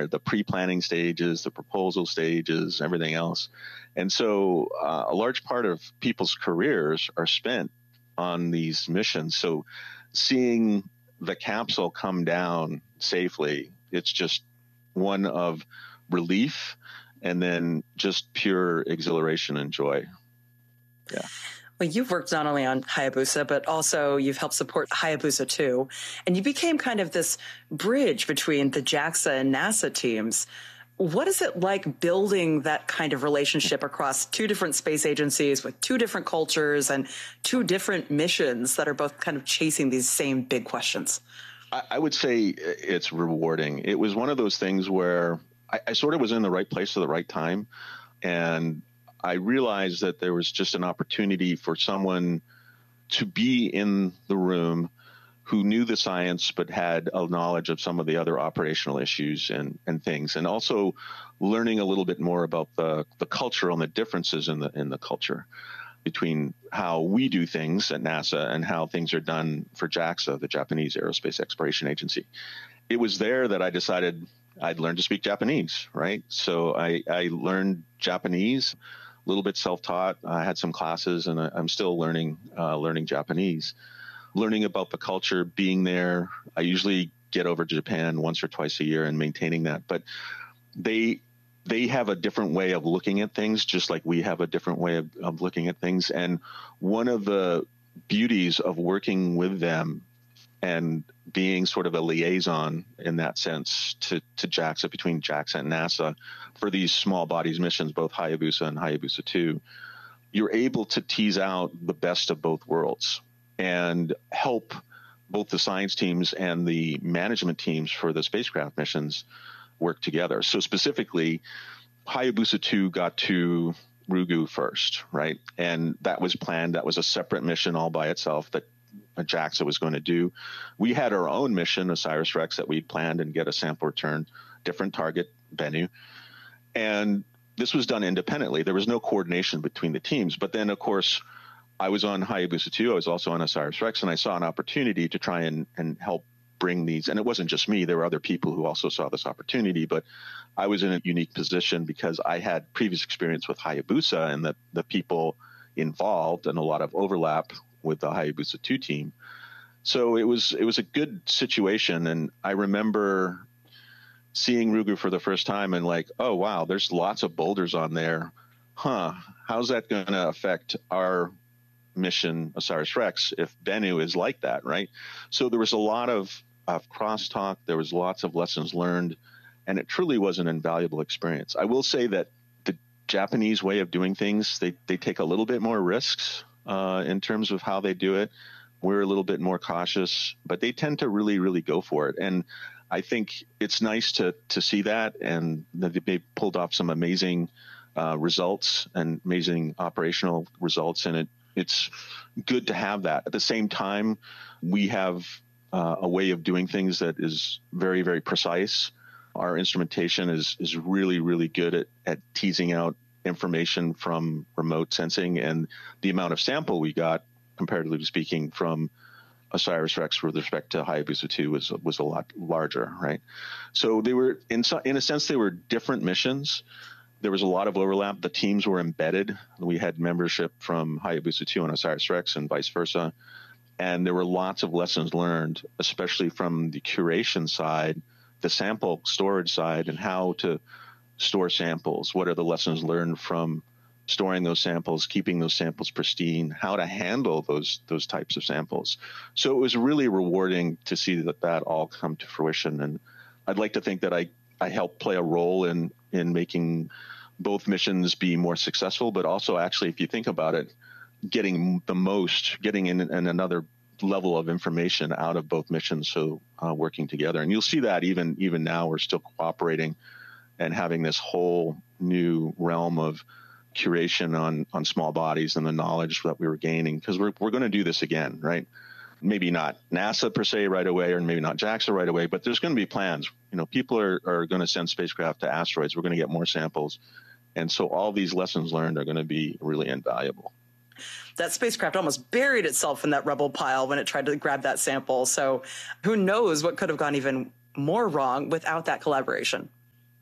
are the pre-planning stages, the proposal stages, everything else. And so a large part of people's careers are spent on these missions. So seeing the capsule come down safely, it's just one of relief and then just pure exhilaration and joy. Yeah. Well, you've worked not only on Hayabusa, but also you've helped support Hayabusa 2. And you became kind of this bridge between the JAXA and NASA teams. What is it like building that kind of relationship across two different space agencies with two different cultures and two different missions that are both kind of chasing these same big questions? I would say it's rewarding. It was one of those things where I sort of was in the right place at the right time. And I realized that there was just an opportunity for someone to be in the room who knew the science but had a knowledge of some of the other operational issues and things, and also learning a little bit more about the culture and the differences in the culture between how we do things at NASA and how things are done for JAXA, the Japanese Aerospace Exploration Agency. It was there that I decided I'd learn to speak Japanese, right? So I learned Japanese, a little bit self-taught. I had some classes, and I'm still learning Japanese. Learning about the culture, being there. I usually get over to Japan once or twice a year and maintaining that. But they have a different way of looking at things, just like we have a different way of looking at things. And one of the beauties of working with them and being sort of a liaison in that sense to JAXA, between JAXA and NASA for these small bodies missions, both Hayabusa and Hayabusa 2, you're able to tease out the best of both worlds and help both the science teams and the management teams for the spacecraft missions work together. So specifically, Hayabusa 2 got to Ryugu first, right? And that was planned. That was a separate mission all by itself that JAXA was going to do. We had our own mission, OSIRIS-REx, that we planned and get a sample return, different target, Bennu. And this was done independently. There was no coordination between the teams. But then, of course, I was on Hayabusa 2. I was also on OSIRIS-REx, and I saw an opportunity to try and help bring these. And it wasn't just me. There were other people who also saw this opportunity. But I was in a unique position because I had previous experience with Hayabusa and the people involved and a lot of overlap with the Hayabusa 2 team. So it was a good situation. And I remember seeing Ryugu for the first time and like, oh, wow, there's lots of boulders on there. How's that going to affect our mission, OSIRIS-REx, if Bennu is like that, right? So there was a lot of crosstalk. There was lots of lessons learned, and it truly was an invaluable experience. I will say that the Japanese way of doing things, they take a little bit more risks in terms of how they do it. We're a little bit more cautious, but they tend to really, really go for it. And I think it's nice to see that, and that they pulled off some amazing results and amazing operational results. And it's good to have that. At the same time, we have a way of doing things that is very, very precise. Our instrumentation is really, really good at teasing out information from remote sensing, and the amount of sample we got, comparatively speaking, from OSIRIS-REx with respect to Hayabusa 2 was a lot larger, right? So they were, in a sense, they were different missions. There was a lot of overlap. The teams were embedded. We had membership from Hayabusa 2 and OSIRIS-REx and vice versa. And there were lots of lessons learned, especially from the curation side, the sample storage side, and how to store samples. What are the lessons learned from storing those samples, keeping those samples pristine, how to handle those types of samples. So it was really rewarding to see that all come to fruition. And I'd like to think that I helped play a role in making both missions be more successful, but also actually, if you think about it, getting in another level of information out of both missions, so working together. And you'll see that even now we're still cooperating and having this whole new realm of curation on small bodies and the knowledge that we were gaining, because we're going to do this again, right? Maybe not NASA per se right away, or maybe not JAXA right away, but there's going to be plans. People are going to send spacecraft to asteroids. We're going to get more samples. And so all these lessons learned are going to be really invaluable. That spacecraft almost buried itself in that rubble pile when it tried to grab that sample. So who knows what could have gone even more wrong without that collaboration.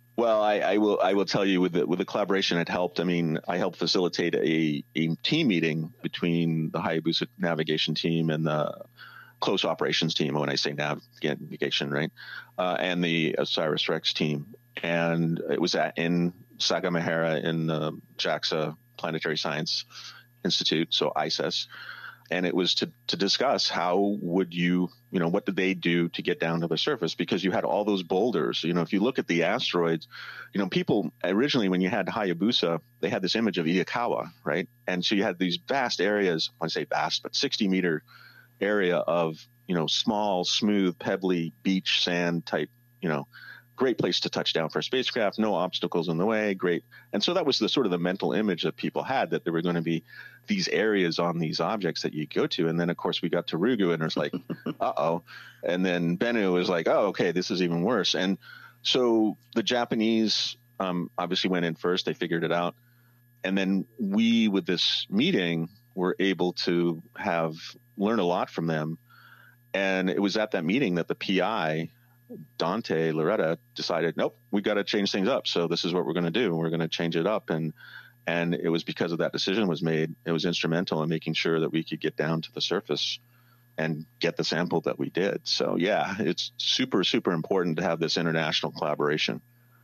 Well, I will tell you with the collaboration, it helped. I mean, I helped facilitate a team meeting between the Hayabusa navigation team and the close operations team. When I say navigation, right, and the OSIRIS-REx team, and it was in Sagamihara in the JAXA Planetary Science Institute, so ISIS. And it was to discuss how would what did they do to get down to the surface? Because you had all those boulders. If you look at the asteroids, people originally, when you had Hayabusa, they had this image of Itokawa, right? And so you had these vast areas, I say vast, but 60-meter area of, small, smooth, pebbly beach sand type, great place to touch down for a spacecraft, no obstacles in the way, great. And so that was the sort of the mental image that people had, that there were going to be these areas on these objects that you go to. And then, of course, we got to Ryugu and it was like, uh-oh. And then Bennu was like, oh, okay, this is even worse. And so the Japanese obviously went in first. They figured it out. And then we, with this meeting, were able to learn a lot from them. And it was at that meeting that the PI, Dante Loretta, decided, nope, we got to change things up. So this is what we're going to do. We're going to change it up. And it was because of that decision was made. It was instrumental in making sure that we could get down to the surface and get the sample that we did. So yeah, it's super, super important to have this international collaboration.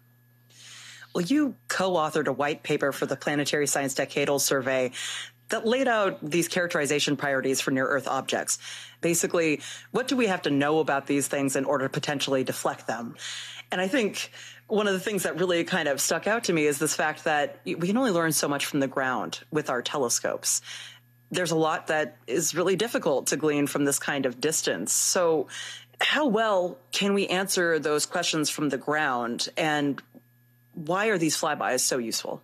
Well, you co-authored a white paper for the Planetary Science Decadal Survey that laid out these characterization priorities for near-Earth objects. Basically, what do we have to know about these things in order to potentially deflect them? And I think one of the things that really kind of stuck out to me is this fact that we can only learn so much from the ground with our telescopes. There's a lot that is really difficult to glean from this kind of distance. So how well can we answer those questions from the ground? And why are these flybys so useful?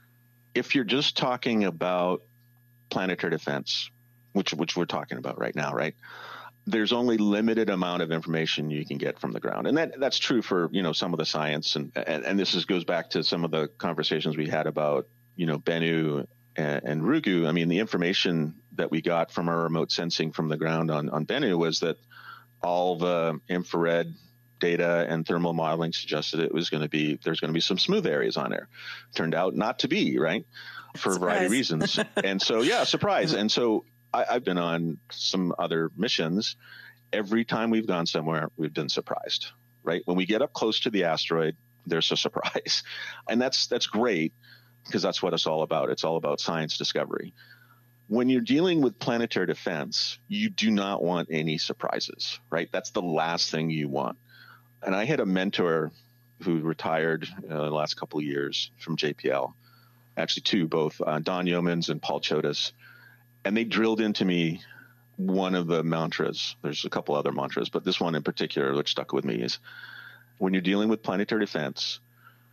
If you're just talking about planetary defense, which we're talking about right now, right? There's only limited amount of information you can get from the ground. And that's true for, some of the science. And this goes back to some of the conversations we had about, Bennu and Ryugu. I mean, the information that we got from our remote sensing from the ground on Bennu was that all the infrared data and thermal modeling suggested there's going to be some smooth areas on there. Turned out not to be, right? For a variety of reasons. And so, yeah, surprise. And so I've been on some other missions. Every time we've gone somewhere, we've been surprised, right? When we get up close to the asteroid, there's a surprise. And that's great, because that's what it's all about. It's all about science discovery. When you're dealing with planetary defense, you do not want any surprises, right? That's the last thing you want. And I had a mentor who retired the last couple of years from JPL. Actually, two, both Don Yeomans and Paul Chodas. And they drilled into me one of the mantras. There's a couple other mantras, but this one in particular, which stuck with me, is when you're dealing with planetary defense,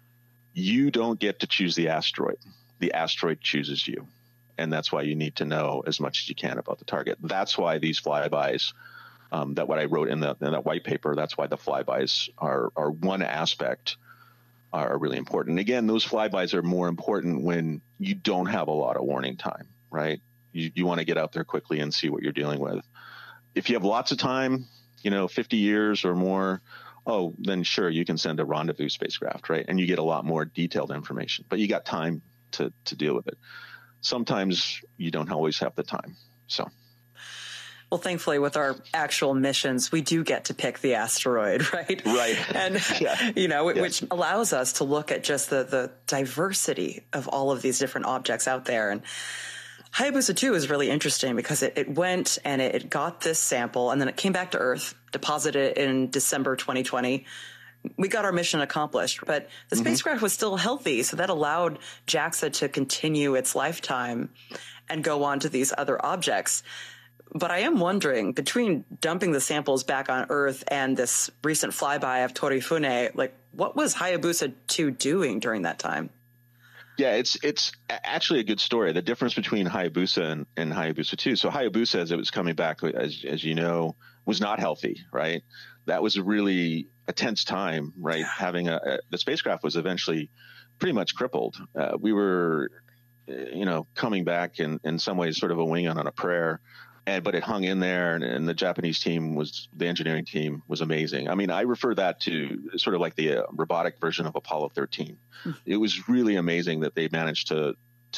you don't get to choose the asteroid. The asteroid chooses you. And that's why you need to know as much as you can about the target. That's why these flybys, that what I wrote in that white paper, that's why the flybys are one aspect are really important. And again, those flybys are more important when you don't have a lot of warning time, right? You want to get out there quickly and see what you're dealing with. If you have lots of time, 50 years or more, then sure, you can send a rendezvous spacecraft, right? And you get a lot more detailed information, but you got time to deal with it. Sometimes you don't always have the time. So. Well, thankfully, with our actual missions, we do get to pick the asteroid, right? Right. And, yeah. Which allows us to look at just the diversity of all of these different objects out there. And Hayabusa 2 is really interesting because it went and it got this sample, and then it came back to Earth, deposited it in December 2020. We got our mission accomplished, but the spacecraft was still healthy. So that allowed JAXA to continue its lifetime and go on to these other objects. But I am wondering, between dumping the samples back on Earth and this recent flyby of Torifune, what was Hayabusa 2 doing during that time? Yeah, it's actually a good story. The difference between Hayabusa and Hayabusa 2. So Hayabusa, as it was coming back, as you know, was not healthy, right? That was a really a tense time, right? Yeah. Having the spacecraft was eventually pretty much crippled. We were, coming back in some ways sort of a wing on a prayer. but it hung in there, and the Japanese team the engineering team was amazing. I mean, I refer that to sort of like the robotic version of Apollo 13. It was really amazing that they managed to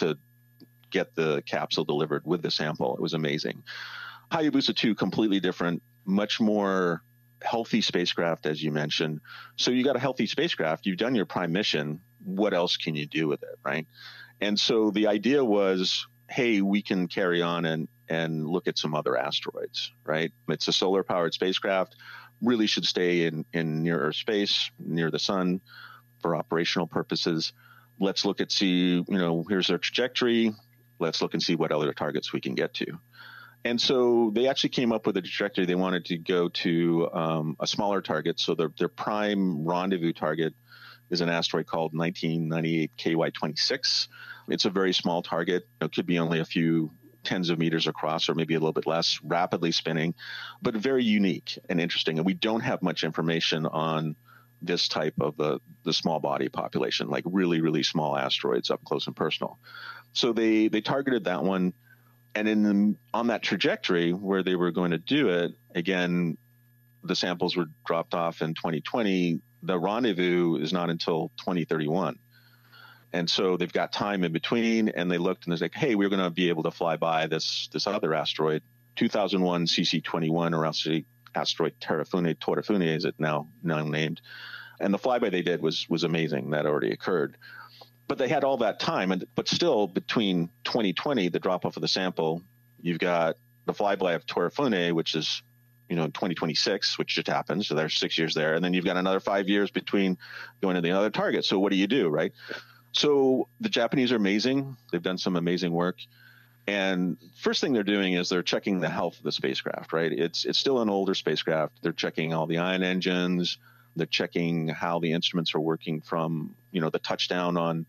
get the capsule delivered with the sample. It was amazing. Hayabusa 2, completely different, much more healthy spacecraft, as you mentioned. So you got a healthy spacecraft, you've done your prime mission, what else can you do with it, right? And so the idea was, hey, we can carry on and look at some other asteroids, right? It's a solar-powered spacecraft, really should stay in near Earth space, near the sun for operational purposes. Let's look at here's their trajectory. Let's look and see what other targets we can get to. And so they actually came up with a trajectory. They wanted to go to a smaller target. So their prime rendezvous target is an asteroid called 1998 KY26. It's a very small target. It could be only a few tens of meters across or maybe a little bit less, rapidly spinning, but very unique and interesting. And we don't have much information on this type of the small body population, like really, really small asteroids up close and personal. So they targeted that one. And on that trajectory where they were going to do it, again, the samples were dropped off in 2020. The rendezvous is not until 2031. And so they've got time in between, and they looked and they're like, hey, we're going to be able to fly by this other asteroid, 2001 CC21, or else the asteroid Torifune, is it now named. And the flyby they did was amazing. That already occurred. But they had all that time, but still between 2020, the drop-off of the sample, you've got the flyby of Torifune, which is, 2026, which just happened. So there's 6 years there. And then you've got another 5 years between going to the other target. So what do you do, right? So the Japanese are amazing. They've done some amazing work. And first thing they're doing is they're checking the health of the spacecraft, right? It's still an older spacecraft. They're checking all the ion engines. They're checking how the instruments are working from, the touchdown on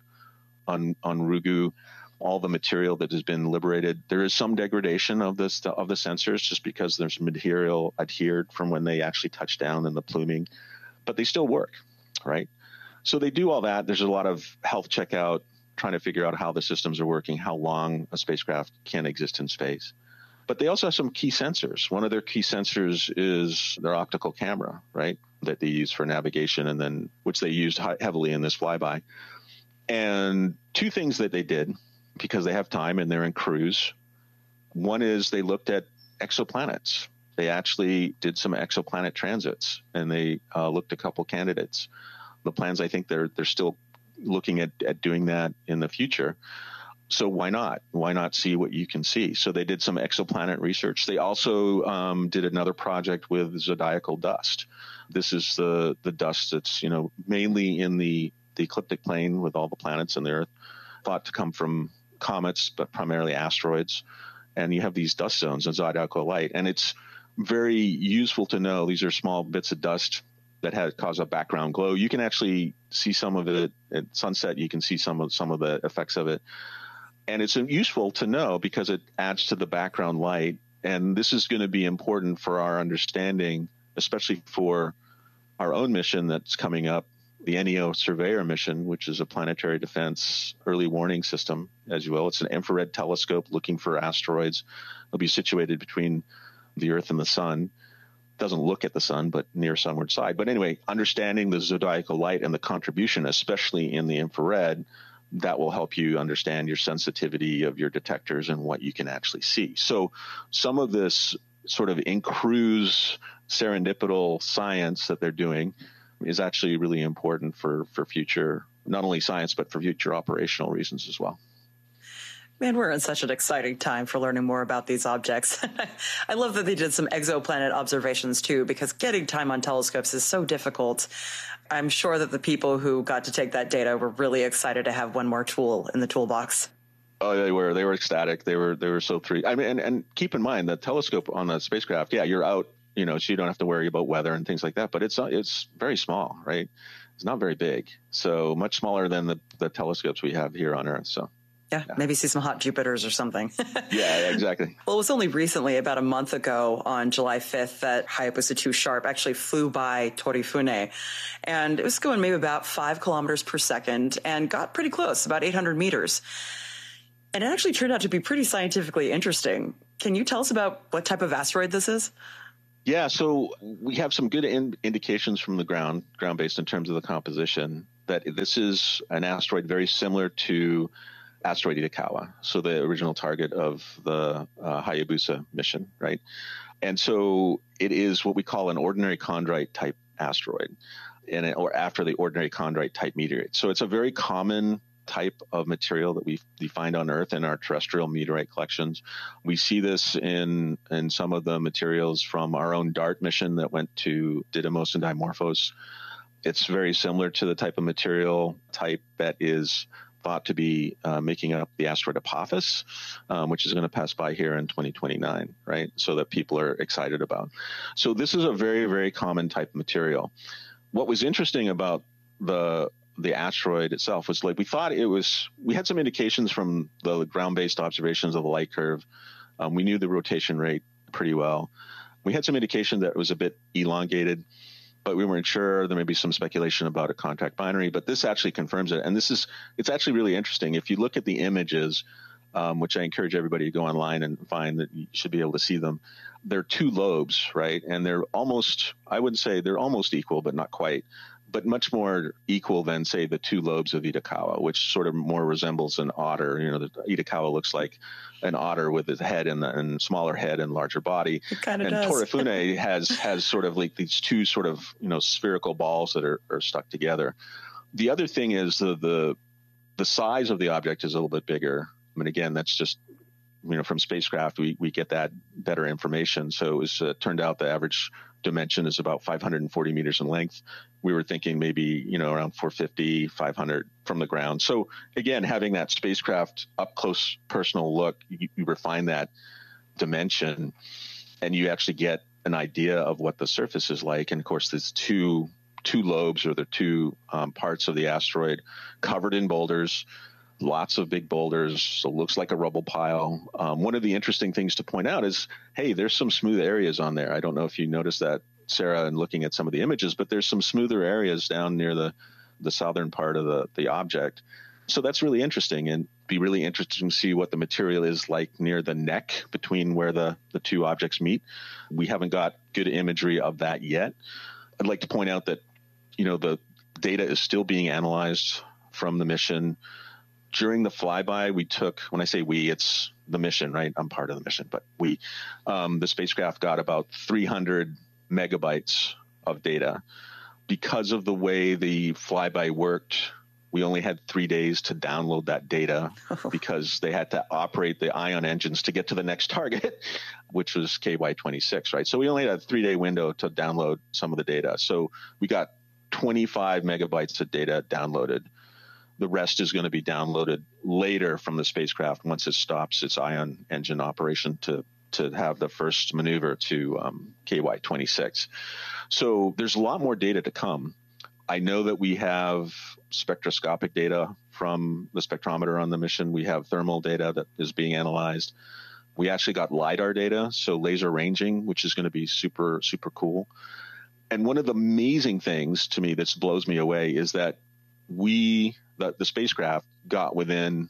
Ryugu, all the material that has been liberated. There is some degradation of the sensors just because there's material adhered from when they actually touch down in the pluming, but they still work, right? So they do all that. There's a lot of health checkout, trying to figure out how the systems are working, how long a spacecraft can exist in space. But they also have some key sensors. One of their key sensors is their optical camera, right, that they use for navigation, and then which they used heavily in this flyby. And two things that they did, because they have time and they're in cruise. One is they looked at exoplanets. They actually did some exoplanet transits, and they looked at a couple candidates. The plans, I think they're still looking at doing that in the future. So why not? Why not see what you can see? So they did some exoplanet research. They also did another project with zodiacal dust. This is the dust that's mainly in the ecliptic plane with all the planets and the Earth, thought to come from comets, but primarily asteroids. And you have these dust zones in zodiacal light, and it's very useful to know these are small bits of dust that cause a background glow. You can actually see some of it at sunset. You can see some of the effects of it. And it's useful to know because it adds to the background light. And this is going to be important for our understanding, especially for our own mission that's coming up, the NEO Surveyor mission, which is a planetary defense early warning system, as you will. It's an infrared telescope looking for asteroids. It'll be situated between the Earth and the sun. Doesn't look at the sun, but near sunward side. But anyway, understanding the zodiacal light and the contribution, especially in the infrared, that will help you understand your sensitivity of your detectors and what you can actually see. So some of this sort of in-cruise serendipitous science that they're doing is actually really important for future, not only science, but for future operational reasons as well. Man, we're in such an exciting time for learning more about these objects. I love that they did some exoplanet observations too, because getting time on telescopes is so difficult. I'm sure that the people who got to take that data were really excited to have one more tool in the toolbox. Oh, they were ecstatic. They were so thrilled. I mean, and keep in mind the telescope on the spacecraft. Yeah, you're out, so you don't have to worry about weather and things like that. But it's very small, right? It's not very big. So much smaller than the telescopes we have here on Earth. So. Yeah, maybe see some hot Jupiters or something. Yeah, exactly. Well, it was only recently, about a month ago on July 5th, that Hayabusa 2 Sharp actually flew by Torifune. And it was going maybe about 5 kilometers per second and got pretty close, about 800 meters. And it actually turned out to be pretty scientifically interesting. Can you tell us about what type of asteroid this is? Yeah, so we have some good indications from the ground-based in terms of the composition, that this is an asteroid very similar to asteroid Itokawa, so the original target of the Hayabusa mission, right? And so it is what we call an ordinary chondrite type asteroid, or after the ordinary chondrite type meteorite. So it's a very common type of material that we find on Earth in our terrestrial meteorite collections. We see this in some of the materials from our own DART mission that went to Didymos and Dimorphos. It's very similar to the type of material type that is thought to be making up the asteroid Apophis, which is going to pass by here in 2029, right? So that people are excited about. So this is a very, very common type of material. What was interesting about the asteroid itself was, like, we had some indications from the ground-based observations of the light curve. We knew the rotation rate pretty well. We had some indication that it was a bit elongated, but we weren't sure. There may be some speculation about a contact binary, but this actually confirms it. And it's actually really interesting. If you look at the images, which I encourage everybody to go online and find, that you should be able to see them, they're two lobes, right? And they're almost, I would say they're almost equal, but not quite, but much more equal than, say, the two lobes of Itokawa, which sort of more resembles an otter. You know, the Itokawa looks like an otter with its head and smaller head and larger body. It kind of does. And Torifune has sort of like these two sort of, spherical balls that are stuck together. The other thing is the size of the object is a little bit bigger. I mean, again, that's just, from spacecraft, we get that better information. So it was turned out the average dimension is about 540 meters in length. We were thinking maybe, around 450, 500 from the ground. So again, having that spacecraft up close personal look, you refine that dimension and you actually get an idea of what the surface is like. And of course, there's two lobes, or the two parts of the asteroid covered in boulders. Lots of big boulders, so it looks like a rubble pile. One of the interesting things to point out is, hey, there's some smooth areas on there. I don't know if you noticed that, Sarah, in looking at some of the images, but there's some smoother areas down near the southern part of the object. So that's really interesting, and be really interesting to see what the material is like near the neck between where the two objects meet. We haven't got good imagery of that yet. I'd like to point out that, the data is still being analyzed from the mission. During the flyby, we took, when I say we, it's the mission, right? I'm part of the mission, but the spacecraft got about 300 megabytes of data. Because of the way the flyby worked, we only had 3 days to download that data because they had to operate the ion engines to get to the next target, which was KY26, right? So we only had a 3-day window to download some of the data. So we got 25 megabytes of data downloaded. The rest is going to be downloaded later from the spacecraft once it stops its ion engine operation to have the first maneuver to KY26. So there's a lot more data to come. I know that we have spectroscopic data from the spectrometer on the mission. We have thermal data that is being analyzed. We actually got LiDAR data, so laser ranging, which is going to be super, super cool. And one of the amazing things to me that blows me away is that the spacecraft got within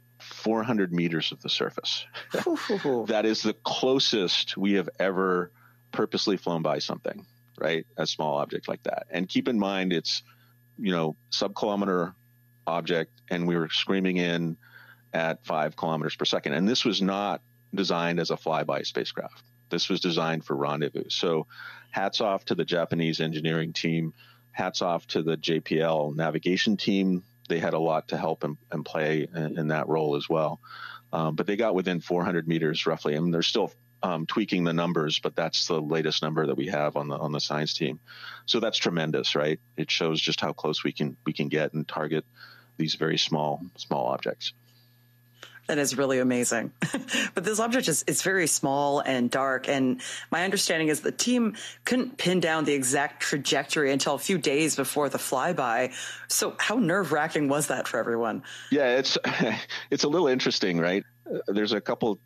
400 meters of the surface. That is the closest we have ever purposely flown by something, right? A small object like that. And keep in mind, it's, sub-kilometer object, and we were screaming in at 5 kilometers per second. And this was not designed as a flyby spacecraft. This was designed for rendezvous. So hats off to the Japanese engineering team. Hats off to the JPL navigation team. They had a lot to help and play in that role as well. But they got within 400 meters roughly. I mean, they're still tweaking the numbers, but that's the latest number that we have on the science team. So that's tremendous, right? It shows just how close we can get and target these very small objects. That is really amazing. But this object is very small and dark. And my understanding is the team couldn't pin down the exact trajectory until a few days before the flyby. So how nerve-wracking was that for everyone? Yeah, it's a little interesting, right? There's a couple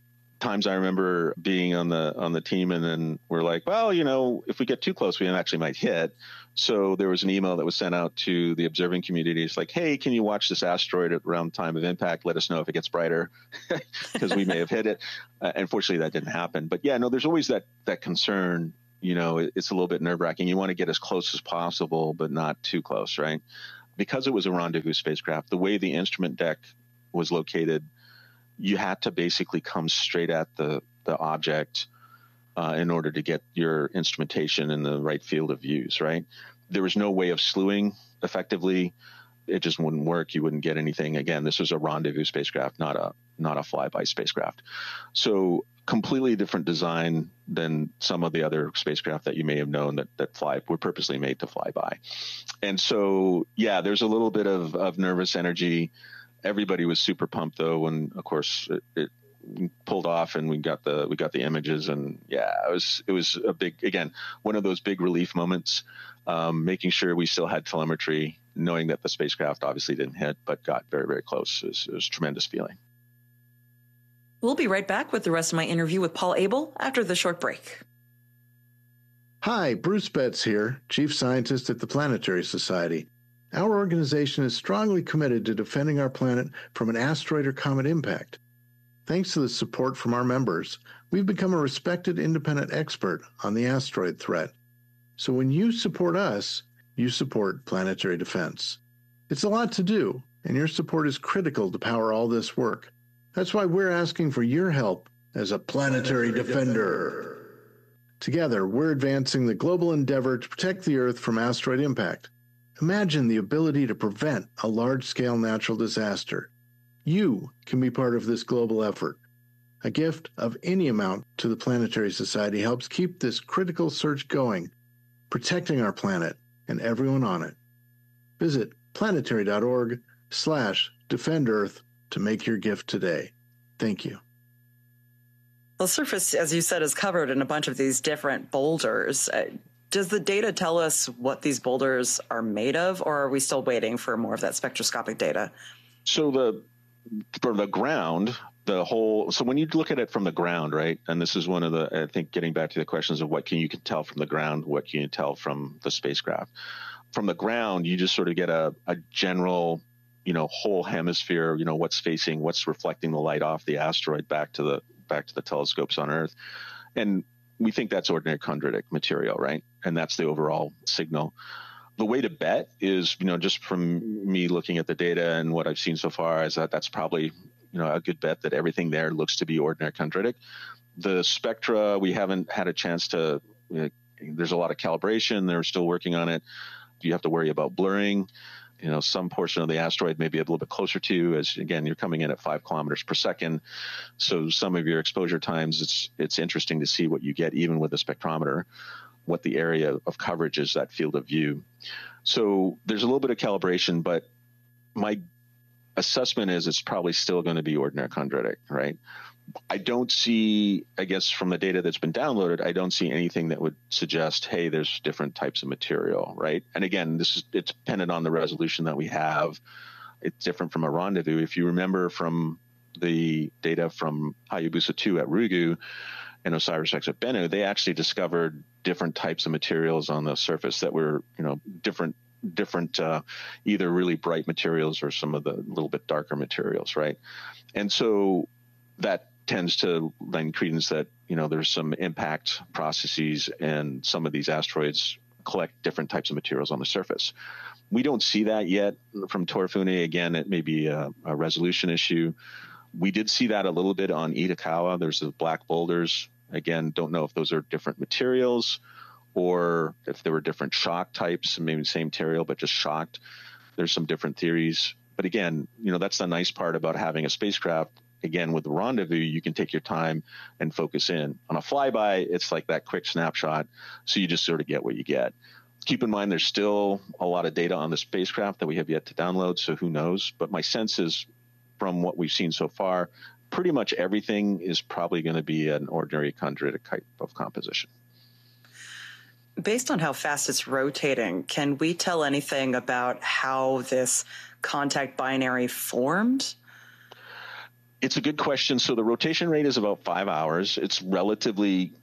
times I remember being on the team, and then we're like, well, if we get too close, we actually might hit. So there was an email that was sent out to the observing community. It's like, hey, can you watch this asteroid around time of impact? Let us know if it gets brighter, because we may have hit it. Unfortunately, that didn't happen. But yeah, no, there's always that concern. It's a little bit nerve-wracking. You want to get as close as possible, but not too close, right? Because it was a rendezvous spacecraft, the way the instrument deck was located, you had to basically come straight at the object in order to get your instrumentation in the right field of views, right? There was no way of slewing effectively. It just wouldn't work. You wouldn't get anything. Again, this was a rendezvous spacecraft, not a flyby spacecraft. So completely different design than some of the other spacecraft that you may have known that were purposely made to fly by. And so, yeah, there's a little bit of nervous energy. Everybody was super pumped though, when of course it pulled off and we got the images, and yeah, it was a big, again, one of those big relief moments, making sure we still had telemetry, knowing that the spacecraft obviously didn't hit, but got very, very close. It was a tremendous feeling. We'll be right back with the rest of my interview with Paul Abel after the short break. Hi, Bruce Betts here, Chief Scientist at the Planetary Society. Our organization is strongly committed to defending our planet from an asteroid or comet impact. Thanks to the support from our members, we've become a respected independent expert on the asteroid threat. So when you support us, you support planetary defense. It's a lot to do, and your support is critical to power all this work. That's why we're asking for your help as a planetary defender. Together, we're advancing the global endeavor to protect the Earth from asteroid impact. Imagine the ability to prevent a large-scale natural disaster. You can be part of this global effort. A gift of any amount to the Planetary Society helps keep this critical search going, protecting our planet and everyone on it. Visit planetary.org/Defend Earth to make your gift today. Thank you. The surface, as you said, is covered in a bunch of these different boulders. Does the data tell us what these boulders are made of, or are we still waiting for more of that spectroscopic data? So from the ground, so when you look at it from the ground, right, and this is one of I think getting back to the questions of what you can tell from the ground, what can you tell from the spacecraft. From the ground, you just sort of get a general, whole hemisphere, what's reflecting the light off the asteroid back to the telescopes on Earth. And we think that's ordinary chondritic material, right? And that's the overall signal. The way to bet is, just from me looking at the data and what I've seen so far, is that's probably, a good bet that everything there looks to be ordinary chondritic. The spectra, we haven't had a chance to, there's a lot of calibration. They're still working on it. You have to worry about blurring. Some portion of the asteroid may be a little bit closer to, as again, you're coming in at 5 kilometers per second. So some of your exposure times, it's interesting to see what you get even with a spectrometer, what the area of coverage is, that field of view. So there's a little bit of calibration, but my assessment is it's probably still going to be ordinary chondritic, right? I don't see, I guess from the data that's been downloaded, I don't see anything that would suggest, hey, there's different types of material, right? And again, it's dependent on the resolution that we have. It's different from a rendezvous. If you remember from the data from Hayabusa 2 at Ryugu and OSIRIS-REx at Bennu, they actually discovered different types of materials on the surface that were, different either really bright materials or some of the little bit darker materials, right? And so that tends to lend credence that, there's some impact processes and some of these asteroids collect different types of materials on the surface. We don't see that yet from Torifune. Again, it may be a resolution issue. We did see that a little bit on Itokawa. There's the black boulders. Again, don't know if those are different materials or if there were different shock types, maybe same material, but just shocked. There's some different theories. But again, that's the nice part about having a spacecraft. Again, with the rendezvous, you can take your time and focus in. On a flyby, it's like that quick snapshot, so you just sort of get what you get. Keep in mind, there's still a lot of data on the spacecraft that we have yet to download, so who knows? But my sense is, from what we've seen so far, pretty much everything is probably going to be an ordinary chondritic type of composition. Based on how fast it's rotating, can we tell anything about how this contact binary formed? It's a good question. So the rotation rate is about 5 hours. It's relatively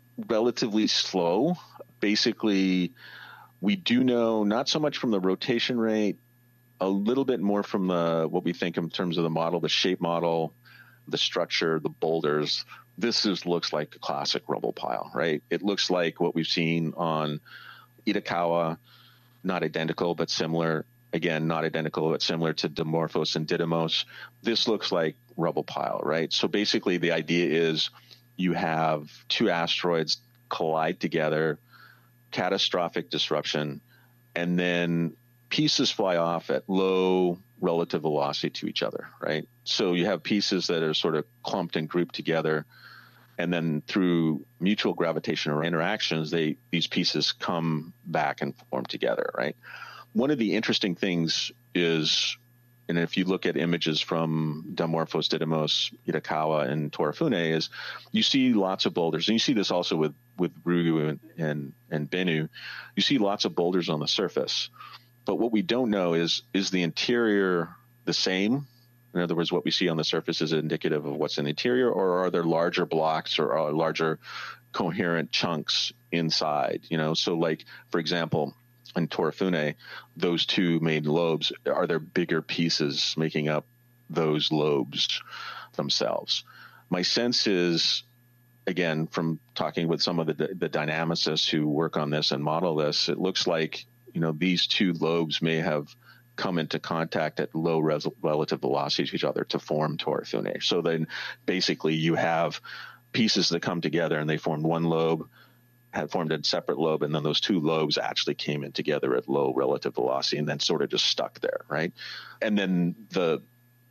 slow. Basically, we do know not so much from the rotation rate, a little bit more from what we think in terms of the model, the shape model, the structure, the boulders. This looks like a classic rubble pile, right? It looks like what we've seen on Itokawa, not identical, but similar. Again, not identical, but similar to Dimorphos and Didymos. This looks like rubble pile, right? So basically the idea is you have two asteroids collide together, catastrophic disruption, and then pieces fly off at low relative velocity to each other, right? So you have pieces that are sort of clumped and grouped together, and then through mutual gravitational interactions, these pieces come back and form together, right? One of the interesting things is, and if you look at images from Dimorphos, Didymos, Itokawa, and Torifune, is you see lots of boulders, and you see this also with Ryugu and Bennu. You see lots of boulders on the surface, but what we don't know is the interior the same? In other words, what we see on the surface is indicative of what's in the interior, or are there larger blocks or are larger coherent chunks inside? So like, for example, in Torifune, those two main lobes, are there bigger pieces making up those lobes themselves? My sense is, again, from talking with some of the dynamicists who work on this and model this, it looks like, these two lobes may have come into contact at low relative velocity to each other to form Torifune. So then basically you have pieces that come together and they formed one lobe, had formed a separate lobe, and then those two lobes actually came in together at low relative velocity and then sort of just stuck there, right? And then the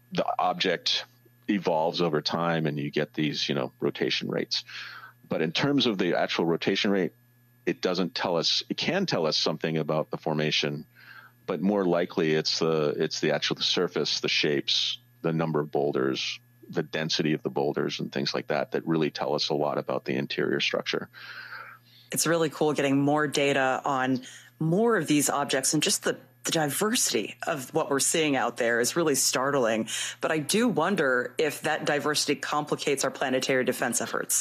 object evolves over time and you get these, rotation rates. But in terms of the actual rotation rate, it doesn't tell us, it can tell us something about the formation, but more likely it's the actual surface, the shapes, the number of boulders, the density of the boulders and things like that really tell us a lot about the interior structure. It's really cool getting more data on more of these objects, and just the diversity of what we're seeing out there is really startling. But I do wonder if that diversity complicates our planetary defense efforts.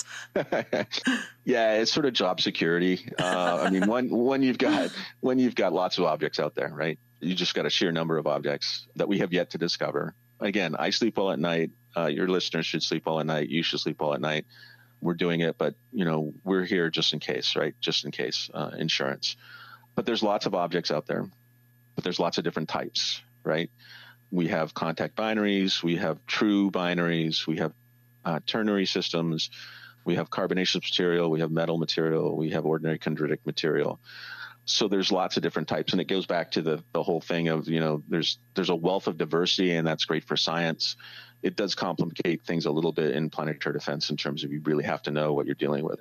Yeah, it's sort of job security. I mean, when you've got lots of objects out there, right? You just got a sheer number of objects that we have yet to discover. Again, I sleep well at night. Your listeners should sleep well at night. You should sleep well at night. We're doing it, but we're here just in case, right? Just in case, insurance. But there's lots of objects out there, but there's lots of different types, right? We have contact binaries, we have true binaries, we have ternary systems, we have carbonaceous material, we have metal material, we have ordinary chondritic material. So there's lots of different types, and it goes back to the whole thing of, there's a wealth of diversity, and that's great for science. It does complicate things a little bit in planetary defense in terms of you really have to know what you're dealing with.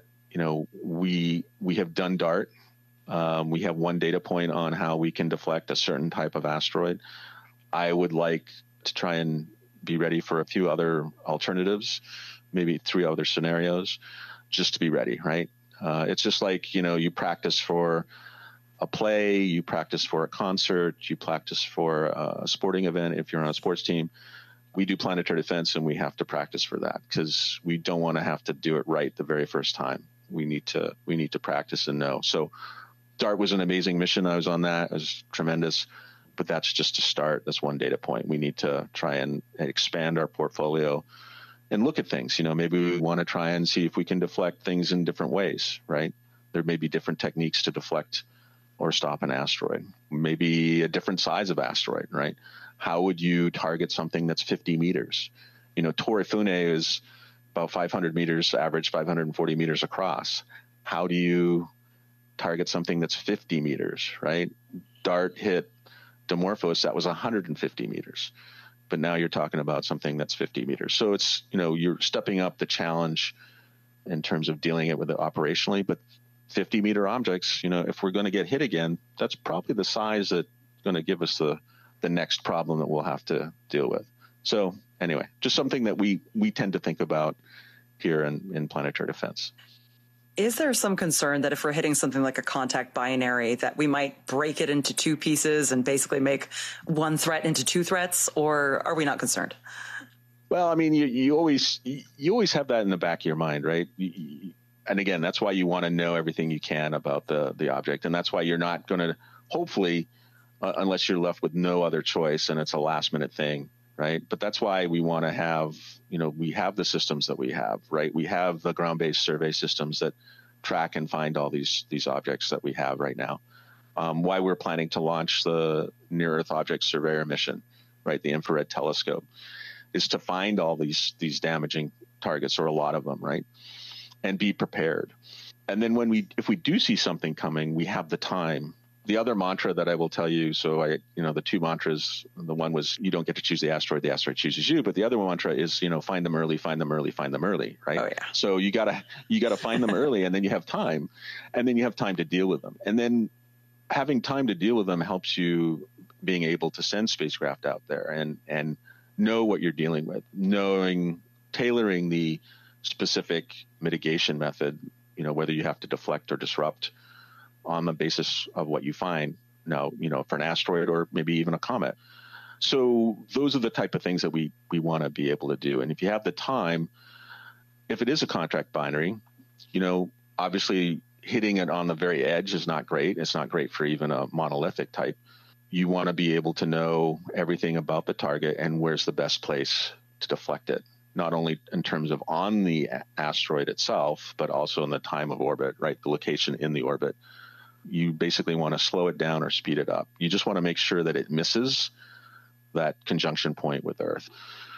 We have done DART. We have one data point on how we can deflect a certain type of asteroid. I would like to try and be ready for a few other alternatives, maybe 3 other scenarios, just to be ready, right? It's just like, you practice for a play, you practice for a concert, you practice for a sporting event if you're on a sports team. We do planetary defense, and we have to practice for that because we don't want to have to do it right the very first time. We need to practice and know. So DART was an amazing mission. I was on that. It was tremendous, but that's just a start. That's one data point. We need to try and expand our portfolio and look at things. Maybe we want to try and see if we can deflect things in different ways, right? There may be different techniques to deflect or stop an asteroid, maybe a different size of asteroid, right? How would you target something that's 50 meters? Torifune is about 500 meters, average 540 meters across. How do you target something that's 50 meters, right? DART hit Dimorphos, that was 150 meters. But now you're talking about something that's 50 meters. So it's, you're stepping up the challenge in terms of dealing it with it operationally. But 50-meter objects, if we're going to get hit again, that's probably the size that's going to give us the next problem that we'll have to deal with. So anyway, just something that we tend to think about here in planetary defense. Is there some concern that if we're hitting something like a contact binary, that we might break it into 2 pieces and basically make one threat into 2 threats, or are we not concerned? Well, I mean, you always have that in the back of your mind, right? And again, that's why you want to know everything you can about the object, and that's why you're not going to, hopefully, unless you're left with no other choice and it's a last minute thing, right? But that's why we want to have, we have the systems that we have, right? We have the ground-based survey systems that track and find all these objects that we have right now. Why we're planning to launch the Near Earth Object Surveyor mission, right? The infrared telescope, is to find all these damaging targets, or a lot of them, right? And be prepared. And then if we do see something coming, we have the time. The other mantra that I will tell you, the two mantras, the one was you don't get to choose the asteroid chooses you. But the other mantra is, find them early, find them early, find them early, right? Oh, yeah. So you gotta find them early, and then you have time, and then you have time to deal with them. And then having time to deal with them helps you being able to send spacecraft out there and know what you're dealing with, tailoring the specific mitigation method, whether you have to deflect or disrupt on the basis of what you find now, for an asteroid or maybe even a comet. So those are the type of things that we want to be able to do. And if you have the time, if it is a contract binary, obviously hitting it on the very edge is not great. It's not great for even a monolithic type. You want to be able to know everything about the target and where's the best place to deflect it, not only in terms of on the asteroid itself, but also in the time of orbit, right? The location in the orbit. You basically want to slow it down or speed it up. You just want to make sure that it misses that conjunction point with Earth.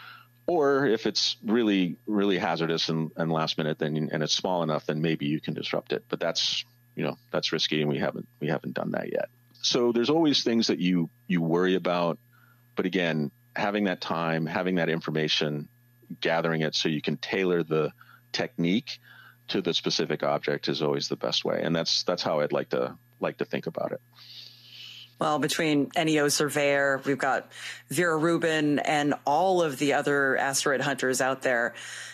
Or if it's really, really hazardous and last minute, and it's small enough, then maybe you can disrupt it. But that's risky, and we haven't done that yet. So there's always things that you worry about. But again, having that time, having that information, gathering it so you can tailor the technique to the specific object is always the best way. And that's how I'd like to think about it. Well, between NEO Surveyor, we've got Vera Rubin and all of the other asteroid hunters out there.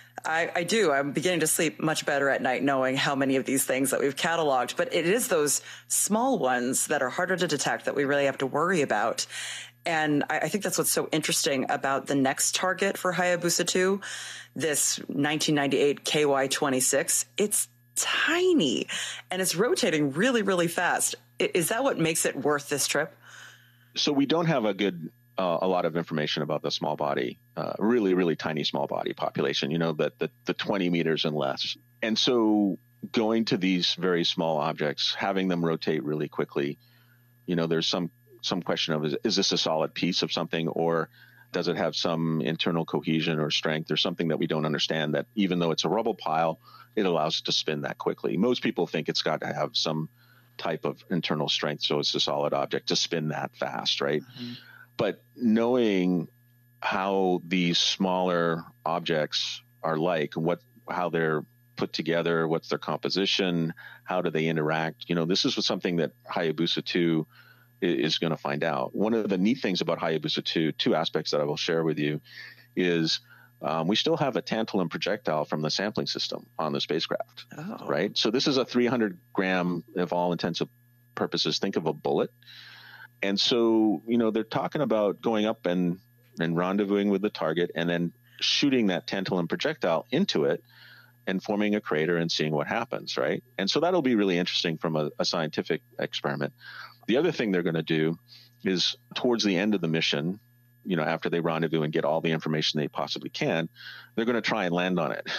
I'm beginning to sleep much better at night knowing how many of these things that we've cataloged, but it is those small ones that are harder to detect that we really have to worry about. And I think that's what's so interesting about the next target for Hayabusa 2, this 1998 KY-26. It's tiny and it's rotating really, really fast. Is that what makes it worth this trip? So we don't have a lot of information about the small body, really, really tiny small body population, the 20 meters and less. And so going to these very small objects, having them rotate really quickly, there's some question of, is this a solid piece of something, or does it have some internal cohesion or strength or something that we don't understand, that even though it's a rubble pile, it allows it to spin that quickly? Most people think it's got to have some type of internal strength, so it's a solid object to spin that fast, right? Mm-hmm. But knowing how these smaller objects are like, how they're put together, what's their composition, how do they interact, this is something that Hayabusa 2 is going to find out. One of the neat things about Hayabusa 2 aspects that I will share with you, is we still have a tantalum projectile from the sampling system on the spacecraft, right? So this is a 300-gram, of all intents and purposes, think of a bullet. And so, they're talking about going up and rendezvousing with the target and then shooting that tantalum projectile into it and forming a crater and seeing what happens, right? And so that'll be really interesting from a scientific experiment. The other thing they're going to do is, towards the end of the mission, after they rendezvous and get all the information they possibly can, they're going to try and land on it.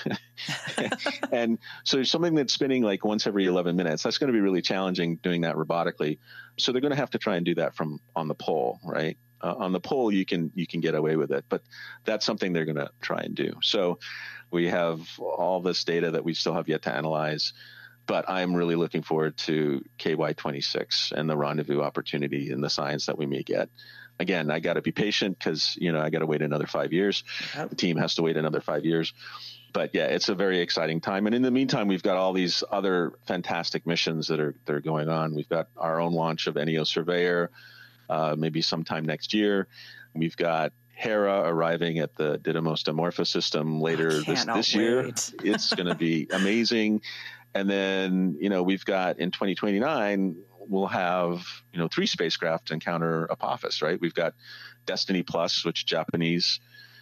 And so something that's spinning like once every 11 minutes, that's going to be really challenging doing that robotically. So they're going to have to try and do that from on the pole, right? On the pole, you can get away with it, but that's something they're going to try and do. So we have all this data that we still have yet to analyze, but I'm really looking forward to KY-26 and the rendezvous opportunity and the science that we may get. Again, I got to be patient because, I got to wait another 5 years. Yep. The team has to wait another 5 years. But yeah, it's a very exciting time. And in the meantime, we've got all these other fantastic missions that are going on. We've got our own launch of NEO Surveyor, maybe sometime next year. We've got Hera arriving at the Didymos Dimorphos system later this year. It's going to be amazing. And then, we've got in 2029, we'll have, 3 spacecraft encounter Apophis, right? We've got Destiny Plus, which Japanese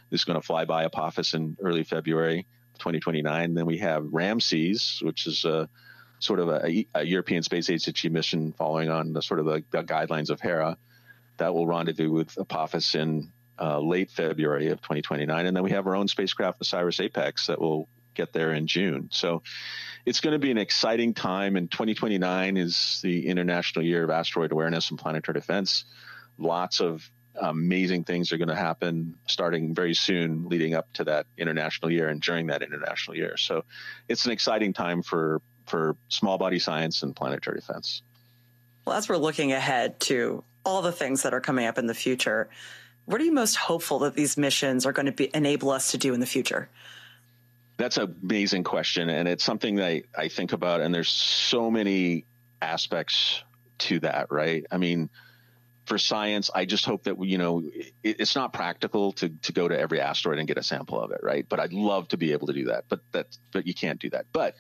is going to fly by Apophis in early February 2029. Then we have Ramses, which is sort of a European Space Agency mission following on the sort of the guidelines of Hera. That will rendezvous with Apophis in late February of 2029. And then we have our own spacecraft, OSIRIS-APEX, that will get there in June. So it's going to be an exciting time. And 2029 is the International Year of Asteroid Awareness and Planetary Defense. Lots of amazing things are going to happen starting very soon, leading up to that international year and during that international year. So it's an exciting time for small body science and planetary defense. Well, as we're looking ahead to all the things that are coming up in the future, what are you most hopeful that these missions are going to enable us to do in the future? That's an amazing question, and it's something that I think about, and there's so many aspects to that, right? I mean, for science, I just hope that it's not practical to go to every asteroid and get a sample of it, right? But I'd love to be able to do that, but you can't do that. But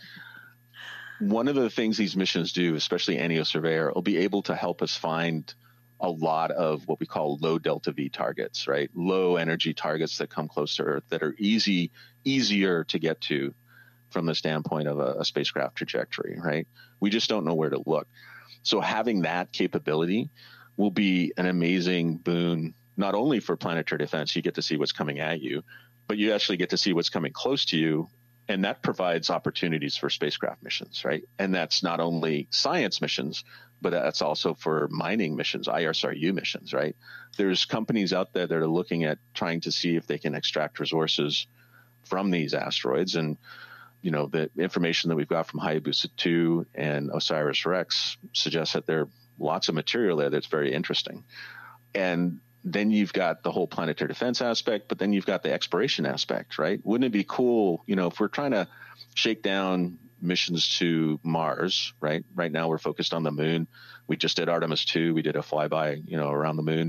one of the things these missions do, especially NEO Surveyor, will be able to help us find a lot of what we call low delta V targets, right? Low energy targets that come close to Earth that are easier to get to from the standpoint of a spacecraft trajectory, right? We just don't know where to look. So having that capability will be an amazing boon, not only for planetary defense, you get to see what's coming at you, but you actually get to see what's coming close to you. And that provides opportunities for spacecraft missions, right? And that's not only science missions, but that's also for mining missions, ISRU missions, right? There's companies out there that are looking at trying to see if they can extract resources from these asteroids. And, the information that we've got from Hayabusa 2 and OSIRIS-REx suggests that there are lots of material there that's very interesting. And then you've got the whole planetary defense aspect, but then you've got the exploration aspect, right? Wouldn't it be cool, if we're trying to shake down missions to Mars, right? Right now we're focused on the moon. We just did Artemis 2. We did a flyby, around the moon.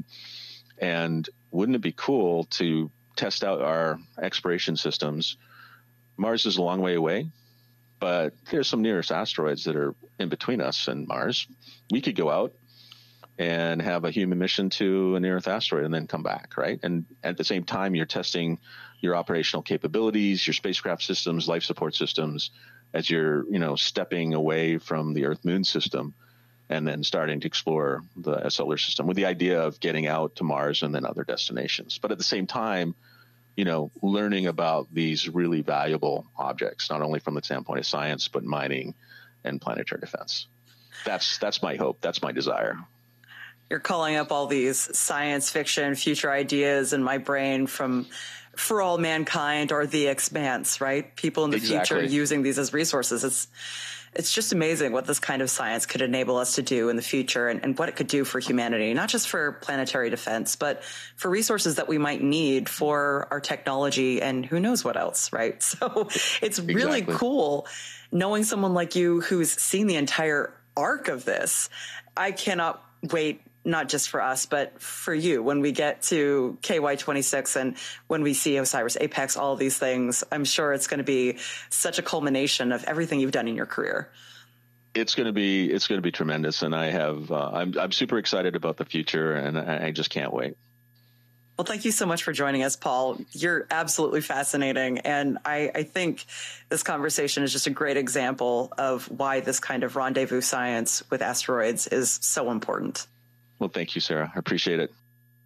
And wouldn't it be cool to test out our exploration systems? Mars is a long way away, but there's some nearest asteroids that are in between us and Mars. We could go out and have a human mission to a near-Earth asteroid and then come back, right? And at the same time, you're testing your operational capabilities, your spacecraft systems, life support systems, as you're, stepping away from the Earth-Moon system and then starting to explore the solar system with the idea of getting out to Mars and then other destinations. But at the same time, learning about these really valuable objects, not only from the standpoint of science, but mining and planetary defense. That's my hope. That's my desire. You're calling up all these science fiction future ideas in my brain from For All Mankind or The Expanse, right? People in the future using these as resources. It's just amazing what this kind of science could enable us to do in the future and what it could do for humanity, not just for planetary defense, but for resources that we might need for our technology and who knows what else, right? So it's really cool knowing someone like you who's seen the entire arc of this. I cannot wait, not just for us, but for you when we get to KY26 and when we see OSIRIS-APEX, all of these things. I'm sure it's going to be such a culmination of everything you've done in your career. It's going to be tremendous. And I'm super excited about the future, and I just can't wait. Well, thank you so much for joining us, Paul. You're absolutely fascinating. And I think this conversation is just a great example of why this kind of rendezvous science with asteroids is so important. Well, thank you, Sarah. I appreciate it.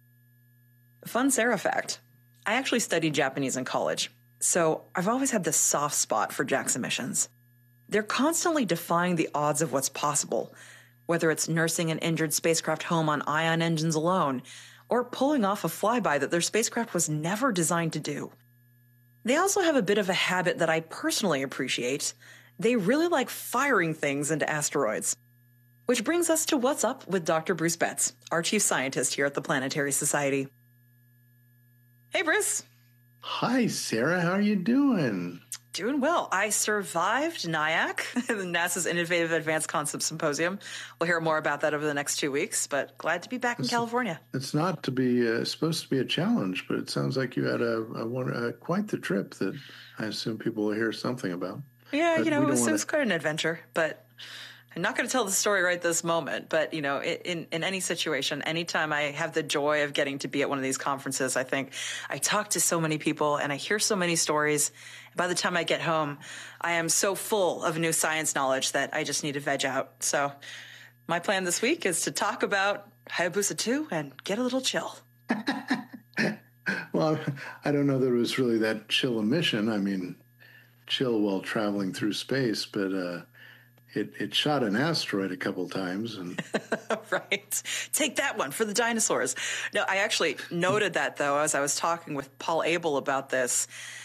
Fun Sarah fact. I actually studied Japanese in college, so I've always had this soft spot for JAXA missions. They're constantly defying the odds of what's possible, whether it's nursing an injured spacecraft home on ion engines alone, or pulling off a flyby that their spacecraft was never designed to do. They also have a bit of a habit that I personally appreciate. They really like firing things into asteroids. Which brings us to what's up with Dr. Bruce Betts, our chief scientist here at the Planetary Society. Hey, Bruce. Hi, Sarah. How are you doing? Doing well. I survived NIAC, NASA's Innovative Advanced Concepts Symposium. We'll hear more about that over the next 2 weeks, but glad to be back in California. It's not to be supposed to be a challenge, but it sounds like you had quite the trip that I assume people will hear something about. Yeah, it was quite an adventure, but I'm not going to tell the story right this moment, but, you know, in any situation, anytime I have the joy of getting to be at one of these conferences, I think I talk to so many people and I hear so many stories. By the time I get home, I am so full of new science knowledge that I just need to veg out. So my plan this week is to talk about Hayabusa 2 and get a little chill. Well, I don't know that it was really that chill a mission. I mean, chill while traveling through space, but it shot an asteroid a couple times. And Right. Take that one for the dinosaurs. No, I actually noted that, though, as I was talking with Paul Abel about this.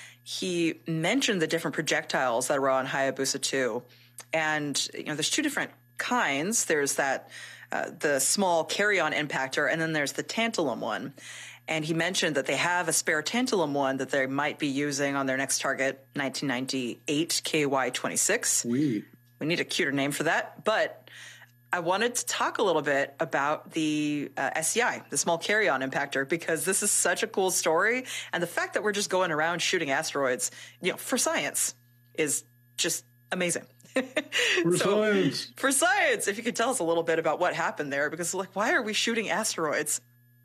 He mentioned the different projectiles that were on Hayabusa 2. And, you know, there's two different kinds. There's that, the small carry-on impactor, and then there's the tantalum one. And he mentioned that they have a spare tantalum one that they might be using on their next target, 1998 KY-26. Sweet. We need a cuter name for that. But I wanted to talk a little bit about the SCI, the small carry-on impactor, because this is such a cool story. And the fact that we're just going around shooting asteroids, you know, for science is just amazing. For science. For science, if you could tell us a little bit about what happened there, because like, why are we shooting asteroids?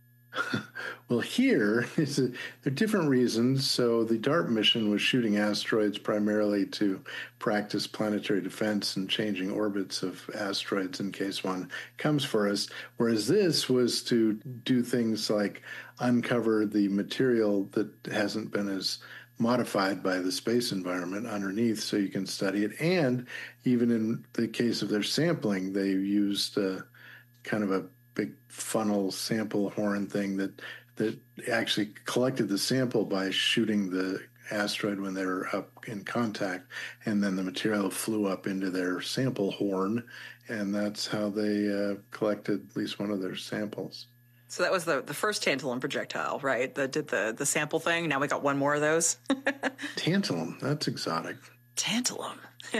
Well, here there are different reasons. So the DART mission was shooting asteroids primarily to practice planetary defense and changing orbits of asteroids in case one comes for us, whereas this was to do things like uncover the material that hasn't been as modified by the space environment underneath so you can study it. And even in the case of their sampling, they used kind of a big funnel sample horn thing that actually collected the sample by shooting the asteroid when they were up in contact, and then the material flew up into their sample horn, and that's how they collected at least one of their samples. So that was the first tantalum projectile, right? That did the sample thing. Now we got one more of those. Tantalum, that's exotic. Tantalum.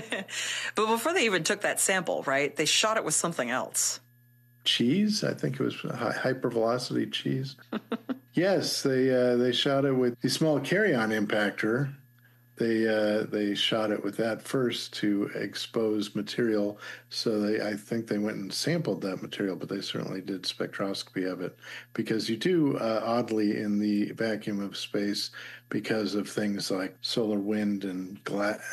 But before they even took that sample, right, they shot it with something else. Cheese? I think it was hypervelocity cheese. Yes, they shot it with the small carry-on impactor. They shot it with that first to expose material. So I think they went and sampled that material, but they certainly did spectroscopy of it, because you do oddly in the vacuum of space, because of things like solar wind and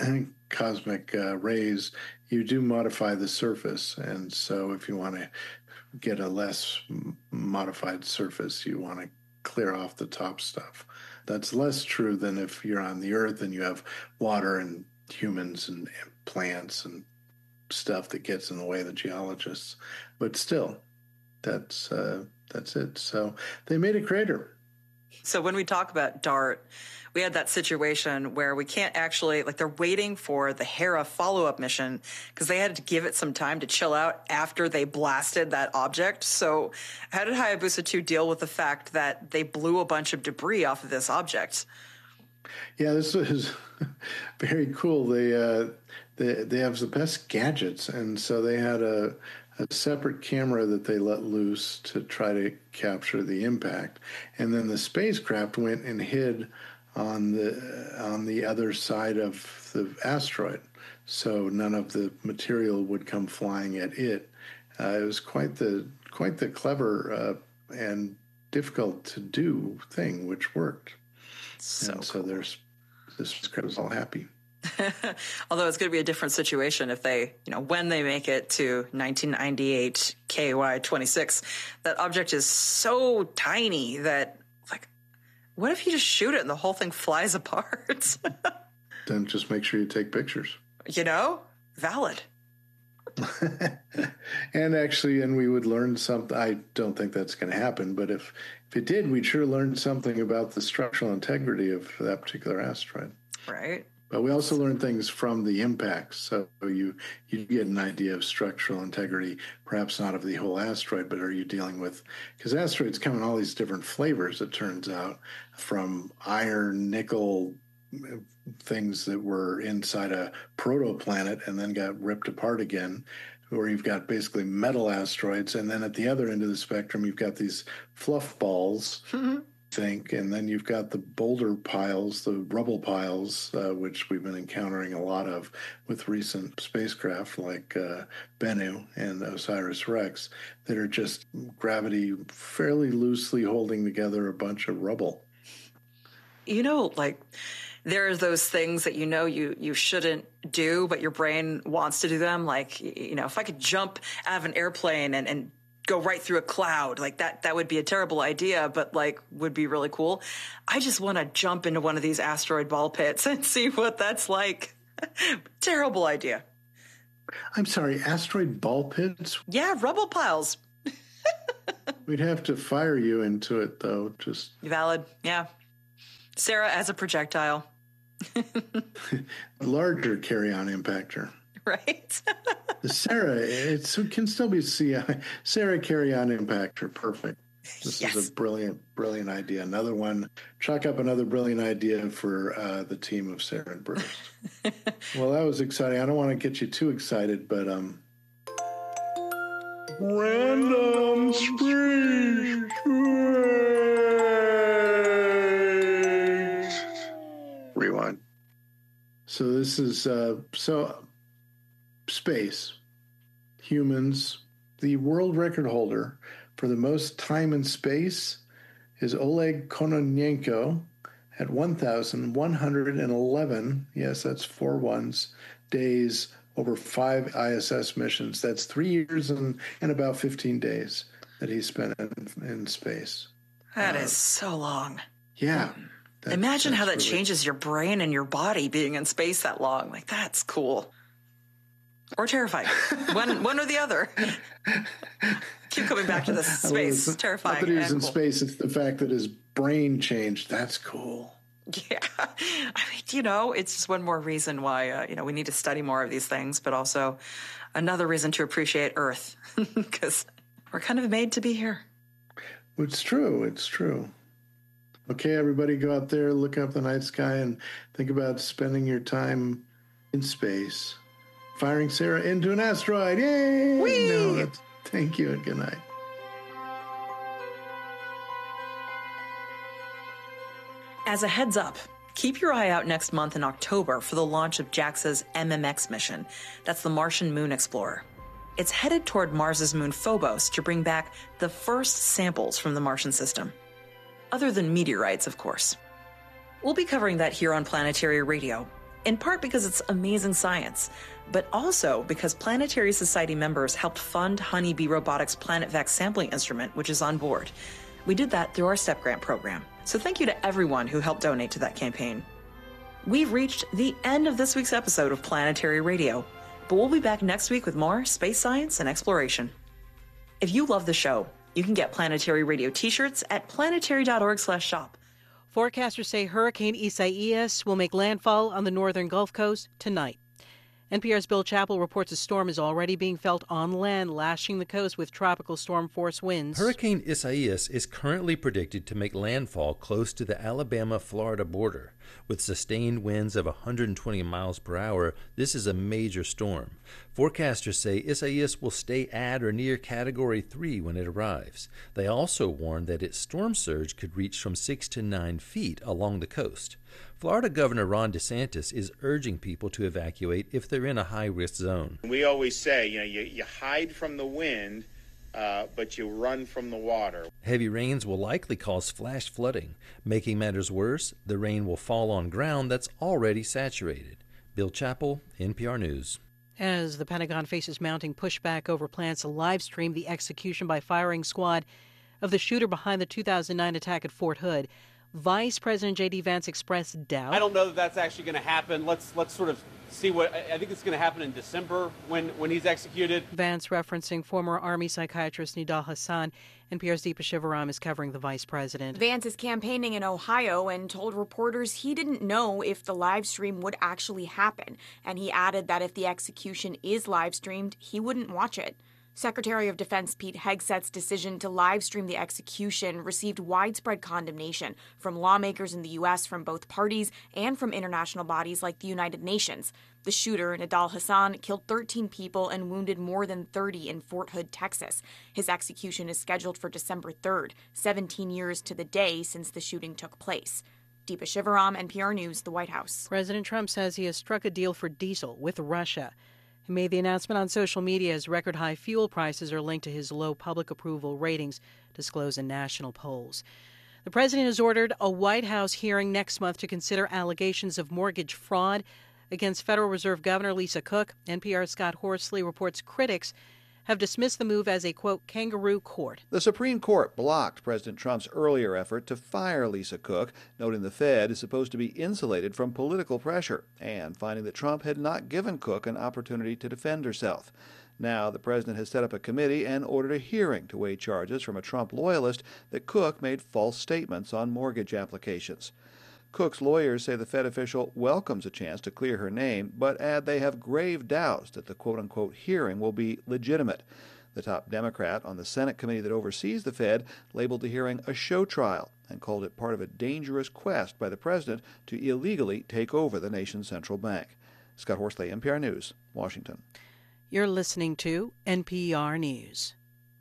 cosmic rays, you do modify the surface. And so if you want to get a less modified surface, you want to clear off the top stuff. That's less true than if you're on the Earth and you have water and humans and plants and stuff that gets in the way of the geologists. But still, that's it. So they made a crater. So when we talk about DART, we had that situation where we can't actually, like, they're waiting for the Hera follow-up mission because they had to give it some time to chill out after they blasted that object. So how did Hayabusa 2 deal with the fact that they blew a bunch of debris off of this object? Yeah, this was very cool. They have the best gadgets, and so they had a separate camera that they let loose to try to capture the impact, and then the spacecraft went and hid on the other side of the asteroid, so none of the material would come flying at it. It was quite the clever and difficult to do thing, which worked. So cool. This script was all happy. Although it's going to be a different situation if they, when they make it to 1998 KY-26, that object is so tiny that, like, what if you just shoot it and the whole thing flies apart? Then just make sure you take pictures. Valid. And we would learn something. I don't think that's going to happen, but if it did, we'd sure learn something about the structural integrity of that particular asteroid. Right. But we also learn things from the impacts, so you get an idea of structural integrity, perhaps not of the whole asteroid, but are you dealing with, because asteroids come in all these different flavors, it turns out, from iron, nickel, things that were inside a protoplanet and then got ripped apart again, or you've got basically metal asteroids, and then at the other end of the spectrum, you've got these fluff balls think. And then you've got the boulder piles, the rubble piles, which we've been encountering a lot of with recent spacecraft like Bennu and OSIRIS-REx, that are just gravity fairly loosely holding together a bunch of rubble. Like there are those things that you shouldn't do, but your brain wants to do them. Like, if I could jump out of an airplane and go right through a cloud, like that would be a terrible idea, but would be really cool. I just want to jump into one of these asteroid ball pits and see what that's like. Terrible idea. I'm sorry, asteroid ball pits? Yeah, rubble piles. We'd have to fire you into it, though. Just valid. Yeah. Sarah as a projectile. Larger carry-on impactor. Right? The Sarah, it can still be CI. Sarah carry-on impactor. Perfect. This is a brilliant, brilliant idea. Another one. Chalk up another brilliant idea for the team of Sarah and Bruce. Well, that was exciting. I don't want to get you too excited, but random spree. Rewind. So this is space. Humans. The world record holder for the most time in space is Oleg Kononenko at 1,111, yes, that's 4 ones, days over 5 ISS missions. That's 3 years and about 15 days that he spent in space. That is so long. Yeah. Imagine how that changes your brain and your body being in space that long. That's cool. Or terrifying. One or the other. Keep coming back to this space. It's terrifying. Not that he was in space. It's the fact that his brain changed. That's cool. Yeah. It's just one more reason why, we need to study more of these things, but also another reason to appreciate Earth because we're kind of made to be here. It's true. It's true. Okay, everybody go out there, look up the night sky and think about spending your time in space. Firing Sarah into an asteroid. Yay! Whee! Thank you and good night. As a heads up, keep your eye out next month in October for the launch of JAXA's MMX mission. That's the Martian Moon Explorer. It's headed toward Mars's moon Phobos to bring back the first samples from the Martian system. Other than meteorites, of course. We'll be covering that here on Planetary Radio, in part because it's amazing science, but also because Planetary Society members helped fund Honeybee Robotics' PlanetVac sampling instrument, which is on board. We did that through our STEP grant program. So thank you to everyone who helped donate to that campaign. We've reached the end of this week's episode of Planetary Radio, but we'll be back next week with more space science and exploration. If you love the show, you can get Planetary Radio t-shirts at planetary.org/shop. Forecasters say Hurricane Isaias will make landfall on the northern Gulf Coast tonight. NPR's Bill Chappell reports a storm is already being felt on land, lashing the coast with tropical storm force winds. Hurricane Isaias is currently predicted to make landfall close to the Alabama-Florida border. With sustained winds of 120 miles per hour, this is a major storm. Forecasters say Isaias will stay at or near Category 3 when it arrives. They also warn that its storm surge could reach from 6 to 9 feet along the coast. Florida Governor Ron DeSantis is urging people to evacuate if they're in a high-risk zone. We always say, you hide from the wind, but you run from the water. Heavy rains will likely cause flash flooding. Making matters worse, the rain will fall on ground that's already saturated. Bill Chappell, NPR News. As the Pentagon faces mounting pushback over plans to live stream the execution by firing squad of the shooter behind the 2009 attack at Fort Hood, Vice President J.D. Vance expressed doubt. I don't know that that's actually going to happen. Let's sort of see what I think it's going to happen in December when he's executed. Vance referencing former Army psychiatrist Nidal Hassan. NPR's Deepa Shivaram is covering the vice president. Vance is campaigning in Ohio and told reporters he didn't know if the live stream would actually happen. And he added that if the execution is live streamed, he wouldn't watch it. Secretary of Defense Pete Hegseth's decision to live stream the execution received widespread condemnation from lawmakers in the U.S., from both parties, and from international bodies like the United Nations. The shooter, Nidal Hasan, killed 13 people and wounded more than 30 in Fort Hood, Texas. His execution is scheduled for December 3rd, 17 years to the day since the shooting took place. Deepa Shivaram, NPR News, the White House. President Trump says he has struck a deal for diesel with Russia. He made the announcement on social media as record-high fuel prices are linked to his low public approval ratings disclosed in national polls. The president has ordered a White House hearing next month to consider allegations of mortgage fraud against Federal Reserve Governor Lisa Cook. NPR's Scott Horsley reports critics have dismissed the move as a, quote, kangaroo court. The Supreme Court blocked President Trump's earlier effort to fire Lisa Cook, noting the Fed is supposed to be insulated from political pressure, and finding that Trump had not given Cook an opportunity to defend herself. Now, the president has set up a committee and ordered a hearing to weigh charges from a Trump loyalist that Cook made false statements on mortgage applications. Cook's lawyers say the Fed official welcomes a chance to clear her name, but add they have grave doubts that the quote-unquote hearing will be legitimate. The top Democrat on the Senate committee that oversees the Fed labeled the hearing a show trial and called it part of a dangerous quest by the president to illegally take over the nation's central bank. Scott Horsley, NPR News, Washington. You're listening to NPR News.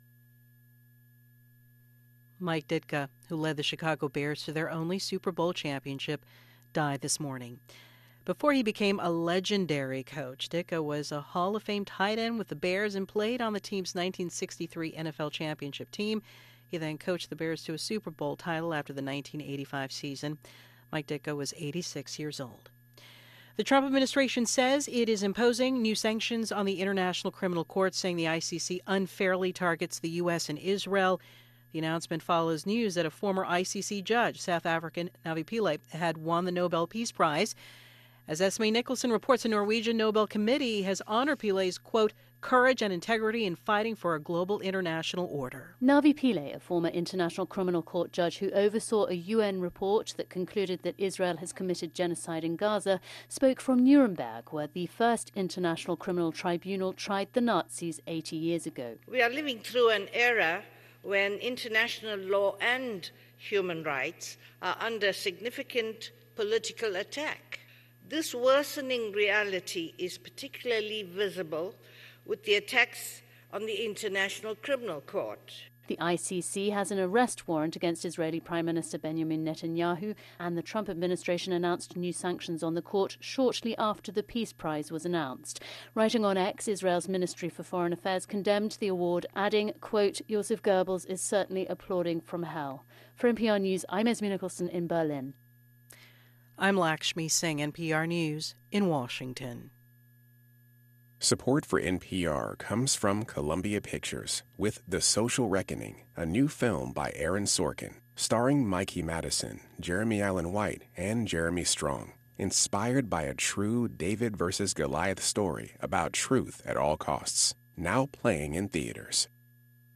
Mike Ditka, who led the Chicago Bears to their only Super Bowl championship, died this morning. Before he became a legendary coach, Ditka was a Hall of Fame tight end with the Bears and played on the team's 1963 NFL championship team. He then coached the Bears to a Super Bowl title after the 1985 season. Mike Ditka was 86 years old. The Trump administration says it is imposing new sanctions on the International Criminal Court, saying the ICC unfairly targets the U.S. and Israel. The announcement follows news that a former ICC judge, South African Navi Pillay, had won the Nobel Peace Prize. As Esme Nicholson reports, a Norwegian Nobel Committee has honored Pillay's, quote, courage and integrity in fighting for a global international order. Navi Pillay, a former International Criminal Court judge who oversaw a UN report that concluded that Israel has committed genocide in Gaza, spoke from Nuremberg, where the first International Criminal Tribunal tried the Nazis 80 years ago. We are living through an era when international law and human rights are under significant political attack. This worsening reality is particularly visible with the attacks on the International Criminal Court. The ICC has an arrest warrant against Israeli Prime Minister Benjamin Netanyahu, and the Trump administration announced new sanctions on the court shortly after the Peace Prize was announced. Writing on X, Israel's Ministry for Foreign Affairs condemned the award, adding, quote, Joseph Goebbels is certainly applauding from hell. For NPR News, I'm Esme Nicholson in Berlin. I'm Lakshmi Singh, NPR News in Washington. Support for NPR comes from Columbia Pictures with The Social Reckoning, a new film by Aaron Sorkin, starring Mikey Madison, Jeremy Allen White, and Jeremy Strong. Inspired by a true David versus Goliath story about truth at all costs. Now playing in theaters.